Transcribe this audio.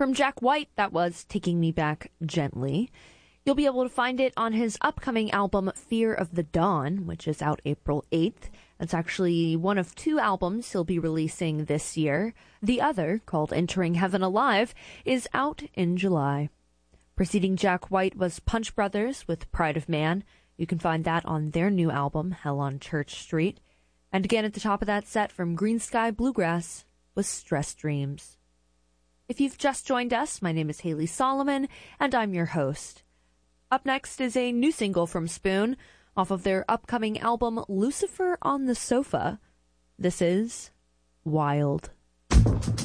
From Jack White, that was Taking Me Back Gently. You'll be able to find it on his upcoming album, Fear of the Dawn, which is out April 8th. It's actually one of 2 albums he'll be releasing this year. The other, called Entering Heaven Alive, is out in July. Preceding Jack White was Punch Brothers with Pride of Man. You can find that on their new album, Hell on Church Street. And again at the top of that set from Green Sky Bluegrass was Stress Dreams. If you've just joined us, my name is Haley Solomon, and I'm your host. Up next is a new single from Spoon, off of their upcoming album, Lucifer on the Sofa. This is Wild.